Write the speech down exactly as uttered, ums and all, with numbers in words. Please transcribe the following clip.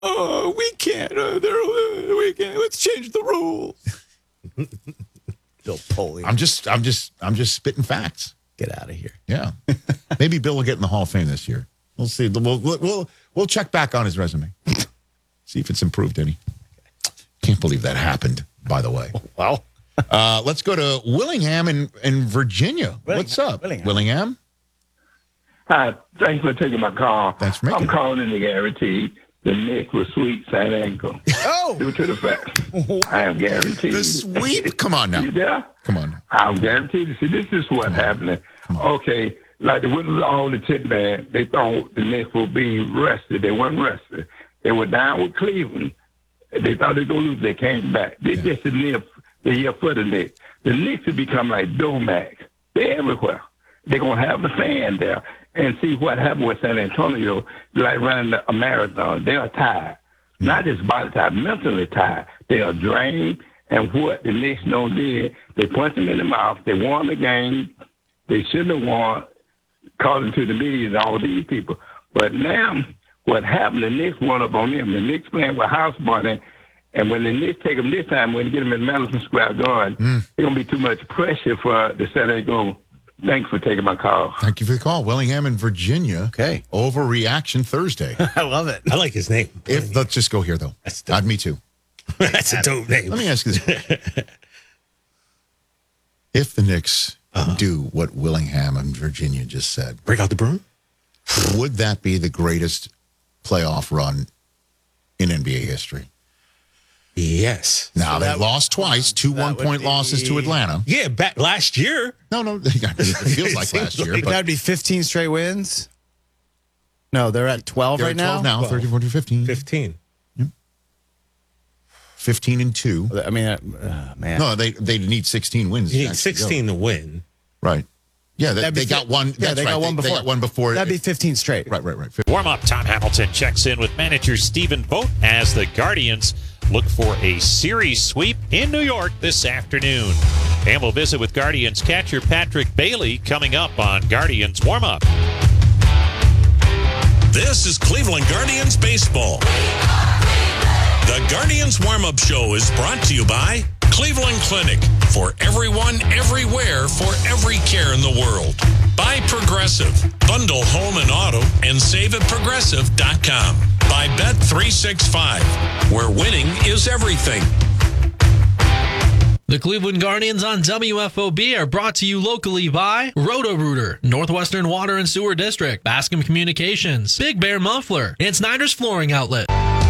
Oh, we can't. Uh, uh, we can't. Let's change the rules. Bill Polian. I'm just, I'm just, I'm just spitting facts. Get out of here. Yeah. Maybe Bill will get in the Hall of Fame this year. We'll see. We'll, we'll, we'll check back on his resume. See if it's improved any. Can't believe that happened, by the way. Well, uh, let's go to Willingham in, in Virginia. Willingham, What's up? Willingham. Willingham? Hi, thanks for taking my call. Thanks for making I'm calling in to guarantee the Knicks will sweep San Antonio. Oh! Due to the fact I am guaranteed. The sweep? Come on now. You there? Come on. I'm guaranteed. See, this is what's happening. Okay, like the winners of all the tip man, they thought the Knicks would be rested. They weren't rested. They were down with Cleveland. They thought they were going to lose. They came back. They Yeah. just live the year for the Knicks. The Knicks have become like Domac. They're everywhere. They're going to have the fan there. And see what happened with San Antonio, like running a marathon. They are tired. Not just body tired, mentally tired. They are drained. And what the Knicks know did, they punched them in the mouth. They won the game. They shouldn't have won, according to the media and all these people. But now, what happened, the Knicks won up on them. The Knicks playing with house money. And when the Knicks take them this time, when they get them in Madison Square Garden, mm. it's going to be too much pressure for the San Antonio. Thanks for taking my call. Thank you for the call. Willingham in Virginia. Okay. Overreaction Thursday. I love it. I like his name. If Let's just go here, though. That's uh, me too. That's a dope name. Let me ask you this. If the Knicks uh-huh. do what Willingham and Virginia just said. Break out the broom? Would that be the greatest playoff run in N B A history? Yes. Now, So they that- lost twice, two that would one-point be- losses to Atlanta. Yeah, back last year. No, no, it feels like last year. That But would be fifteen straight wins. No, they're at twelve they're right at twelve now. now, thirteen, fourteen, fifteen. fifteen. fifteen and two. I mean, uh, man. No, they they need sixteen wins. You to need actually sixteen go. to win. Right. Yeah, they, That'd be they got fi- one. Yeah, That's they right. got one they, before. they got one before. That'd be fifteen straight. Right, right, right. Warm up. Tom Hamilton checks in with manager Stephen Vogt as the Guardians look for a series sweep in New York this afternoon. And we'll visit with Guardians catcher Patrick Bailey coming up on Guardians Warm Up. This is Cleveland Guardians Baseball. The Guardians Warm-Up Show is brought to you by Cleveland Clinic. For everyone, everywhere, for every care in the world. By Progressive. Bundle home and auto and save at progressive dot com. By Bet three sixty-five, where winning is everything. The Cleveland Guardians on W F O B are brought to you locally by Roto-Rooter, Northwestern Water and Sewer District, Bascom Communications, Big Bear Muffler, and Snyder's Flooring Outlet.